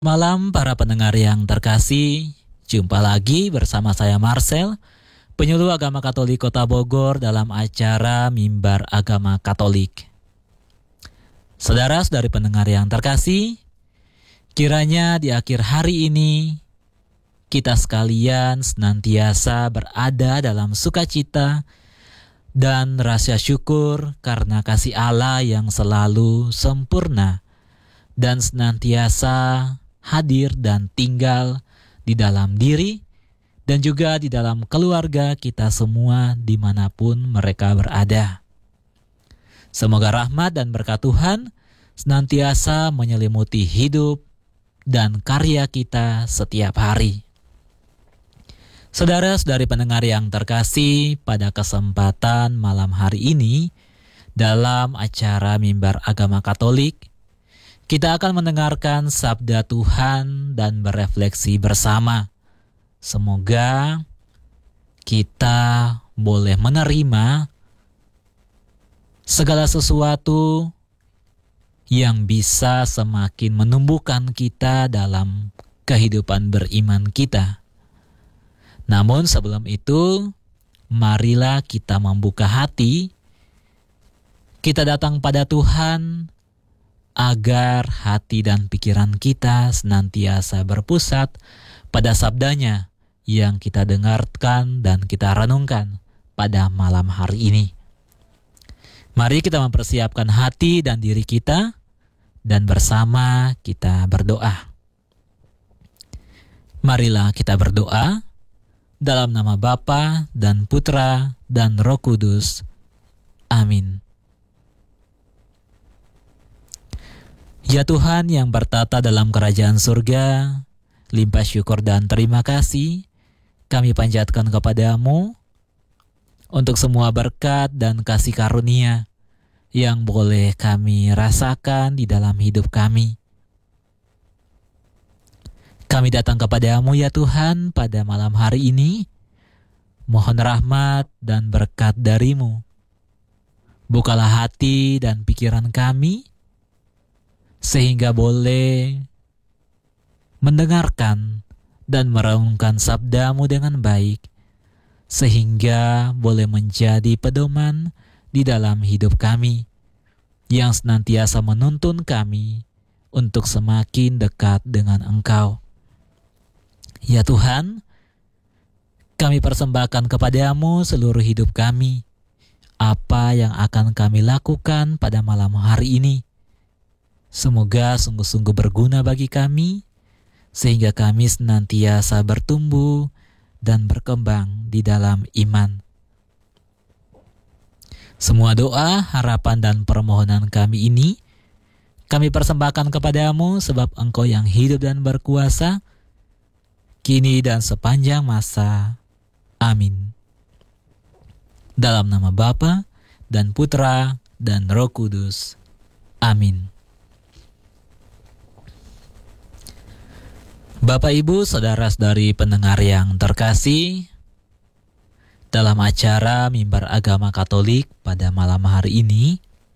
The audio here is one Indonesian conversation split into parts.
Malam para pendengar yang terkasih, jumpa lagi bersama saya Marcel, penyuluh agama Katolik Kota Bogor dalam acara Mimbar Agama Katolik. Saudara-saudari pendengar yang terkasih, kiranya di akhir hari ini kita sekalian senantiasa berada dalam sukacita dan rasa syukur karena kasih Allah yang selalu sempurna dan senantiasa hadir dan tinggal di dalam diri dan juga di dalam keluarga kita semua dimanapun mereka berada. Semoga rahmat dan berkat Tuhan senantiasa menyelimuti hidup dan karya kita setiap hari. Saudara-saudari pendengar yang terkasih, pada kesempatan malam hari ini dalam acara Mimbar Agama Katolik, kita akan mendengarkan sabda Tuhan dan berefleksi bersama. Semoga kita boleh menerima segala sesuatu yang bisa semakin menumbuhkan kita dalam kehidupan beriman kita. Namun sebelum itu, marilah kita membuka hati, kita datang pada Tuhan, agar hati dan pikiran kita senantiasa berpusat pada sabdanya yang kita dengarkan dan kita renungkan pada malam hari ini. Mari kita mempersiapkan hati dan diri kita dan bersama kita berdoa. Marilah kita berdoa dalam nama Bapa dan Putra dan Roh Kudus. Amin. Ya Tuhan yang bertata dalam kerajaan surga, limpah syukur dan terima kasih kami panjatkan kepadamu untuk semua berkat dan kasih karunia yang boleh kami rasakan di dalam hidup kami. Kami datang kepadamu ya Tuhan pada malam hari ini, mohon rahmat dan berkat darimu. Bukalah hati dan pikiran kami, sehingga boleh mendengarkan dan merenungkan sabdamu dengan baik, sehingga boleh menjadi pedoman di dalam hidup kami, yang senantiasa menuntun kami untuk semakin dekat dengan Engkau. Ya Tuhan, kami persembahkan kepadamu seluruh hidup kami, apa yang akan kami lakukan pada malam hari ini. Semoga sungguh-sungguh berguna bagi kami, sehingga kami senantiasa bertumbuh dan berkembang di dalam iman. Semua doa, harapan, dan permohonan kami ini, kami persembahkan kepadamu sebab Engkau yang hidup dan berkuasa, kini dan sepanjang masa. Amin. Dalam nama Bapa dan Putra dan Roh Kudus. Amin. Bapak, Ibu, saudara-saudari pendengar yang terkasih, dalam acara Mimbar Agama Katolik pada malam hari ini,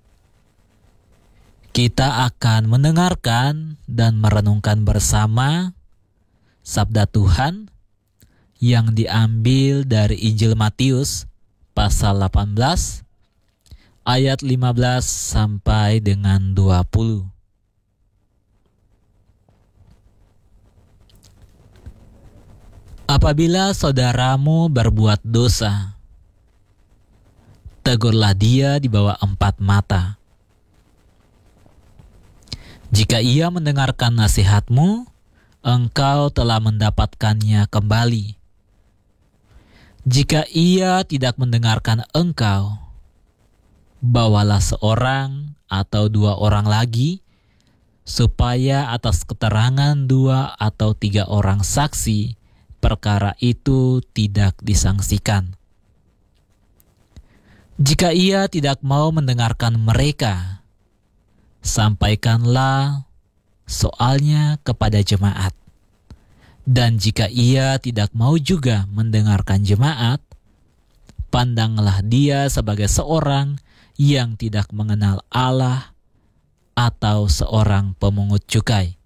kita akan mendengarkan dan merenungkan bersama sabda Tuhan yang diambil dari Injil Matius pasal 18 ayat 15 sampai dengan 20. Apabila saudaramu berbuat dosa, tegurlah dia di bawah 4 mata. Jika ia mendengarkan nasihatmu, engkau telah mendapatkannya kembali. Jika ia tidak mendengarkan engkau, bawalah seorang atau 2 orang lagi, supaya atas keterangan 2 atau 3 orang saksi, perkara itu tidak disangsikan. Jika ia tidak mau mendengarkan mereka, sampaikanlah soalnya kepada jemaat. Dan jika ia tidak mau juga mendengarkan jemaat, pandanglah dia sebagai seorang yang tidak mengenal Allah atau seorang pemungut cukai.